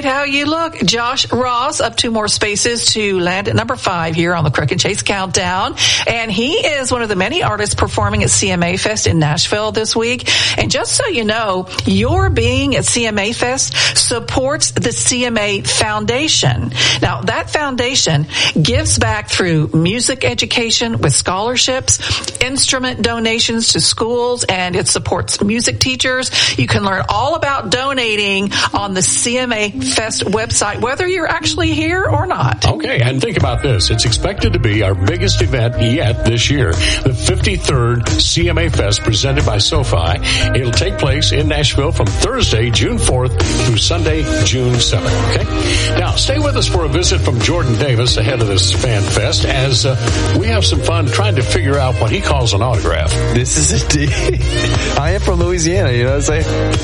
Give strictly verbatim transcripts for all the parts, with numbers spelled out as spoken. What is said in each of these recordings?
celebrate how you look. Josh Ross up two more spaces to land at number five here on the Crook and Chase Countdown. And he is one of the many artists performing at C M A Fest in Nashville this week. And just so you know, your being at C M A Fest supports the C M A Foundation. Now, that foundation gives back through music education with scholarships, instrument donations to schools, and it supports music teachers. You can learn all about donating on the C M A Fest website, whether you're actually here or not. Okay, and think about this. It's expected to be our biggest event yet this year, the fifty-third C M A Fest presented by SoFi. It'll take place in Nashville from Thursday, June fourth through Sunday, June seventh. Okay? Now, stay with us for a visit from Jordan Davis ahead of this fan fest as uh, we have some fun trying to figure out what he calls an autograph. This is a D. I am from Louisiana, you know what I'm saying?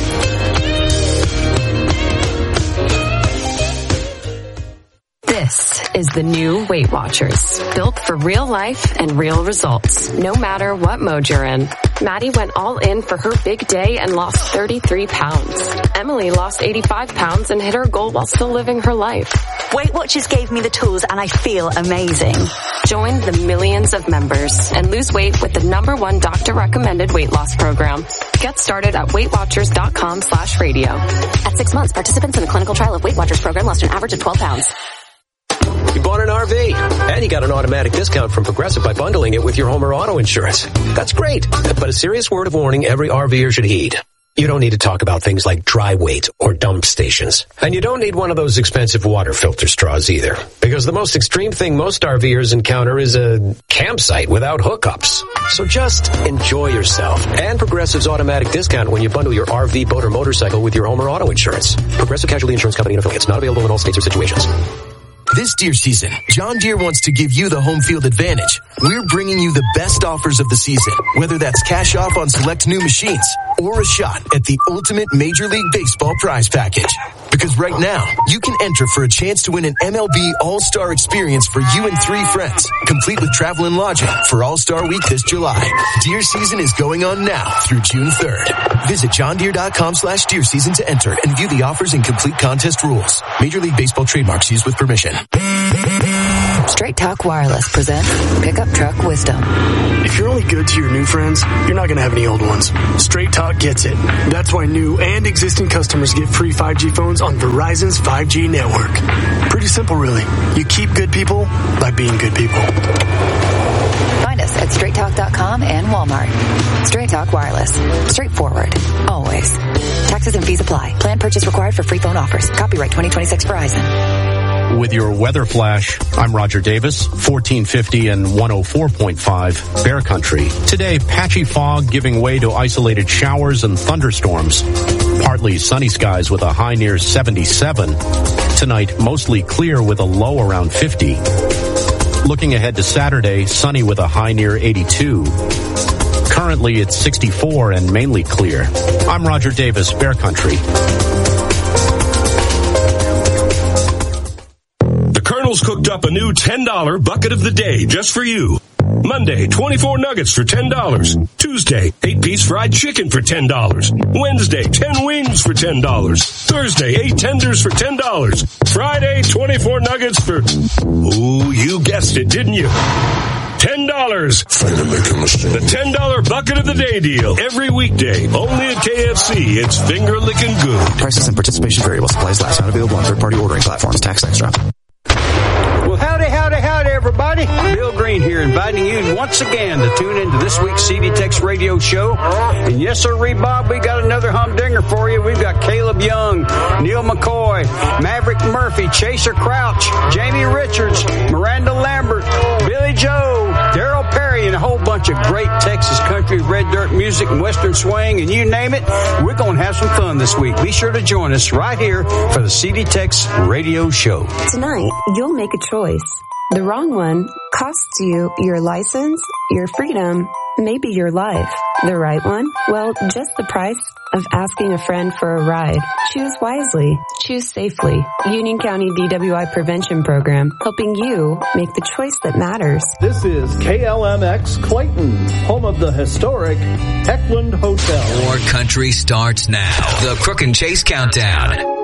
This is the new Weight Watchers, built for real life and real results, no matter what mode you're in. Maddie went all in for her big day and lost thirty-three pounds. Emily lost eighty-five pounds and hit her goal while still living her life. Weight Watchers gave me the tools and I feel amazing. Join the millions of members and lose weight with the number one doctor-recommended weight loss program. Get started at weightwatchers.com slash radio. At six months, participants in the clinical trial of Weight Watchers program lost an average of twelve pounds. You bought an R V, and you got an automatic discount from Progressive by bundling it with your home or auto insurance. That's great, but a serious word of warning every RVer should heed. You don't need to talk about things like dry weight or dump stations. And you don't need one of those expensive water filter straws either, because the most extreme thing most RVers encounter is a campsite without hookups. So just enjoy yourself and Progressive's automatic discount when you bundle your R V, boat, or motorcycle with your home or auto insurance. Progressive Casualty Insurance Company and affiliates. Not available in all states or situations. This deer season, John Deere wants to give you the home field advantage. We're bringing you the best offers of the season, whether that's cash off on select new machines or a shot at the ultimate Major League Baseball prize package. Because right now, you can enter for a chance to win an M L B All-Star experience for you and three friends, complete with travel and lodging for All-Star Week this July. Deer season is going on now through June third. Visit johndeere.com slash deer season to enter and view the offers and complete contest rules. Major League Baseball trademarks used with permission. Straight Talk Wireless presents Pickup Truck Wisdom. If you're only good to your new friends, you're not going to have any old ones. Straight Talk gets it. That's why new and existing customers get free five G phones on Verizon's five G network. Pretty simple, really. You keep good people by being good people. Find us at straight talk dot com and Walmart. Straight Talk Wireless. Straightforward. Always. Taxes and fees apply. Plan purchase required for free phone offers. Copyright twenty twenty-six Verizon. With your weather flash, I'm Roger Davis, fourteen fifty and one oh four point five Bear Country. Today, patchy fog giving way to isolated showers and thunderstorms. Partly sunny skies with a high near seventy-seven. Tonight, mostly clear with a low around fifty. Looking ahead to Saturday, sunny with a high near eighty-two. Currently, it's sixty-four and mainly clear. I'm Roger Davis, Bear Country. Colonel's cooked up a new ten dollar bucket of the day just for you. Monday, twenty-four nuggets for ten dollars. Tuesday, eight piece fried chicken for ten dollars. Wednesday, ten wings for ten dollars. Thursday, eight tenders for ten dollars. Friday, twenty-four nuggets for... Ooh, you guessed it, didn't you? ten dollars. The ten dollar bucket of the day deal. Every weekday. Only at K F C. It's finger licking good. Prices and participation variable. Supplies last. Not available on third-party ordering platforms. Tax extra. Well, howdy, howdy, howdy, everybody. Bill Green here, inviting you once again to tune into this week's C D Tex radio show. And yes, sir, Bob, we got another humdinger for you. We've got Caleb Young, Neil McCoy, Maverick Murphy, Chaser Crouch, Jamie Richards, Miranda Lambert, Billy Joe, Daryl Perry, and a whole bunch of great Texas country, red dirt music, and western swing, and you name it. We're going to have some fun this week. Be sure to join us right here for the C D Tex radio show. Tonight, you'll make a choice. The wrong one costs you your license, your freedom, maybe your life. The right one? Well, just the price of asking a friend for a ride. Choose wisely. Choose safely. Union County D W I Prevention Program, helping you make the choice that matters. This is K L M X Clayton, home of the historic Heckland Hotel. More country starts now. The Crook and Chase Countdown.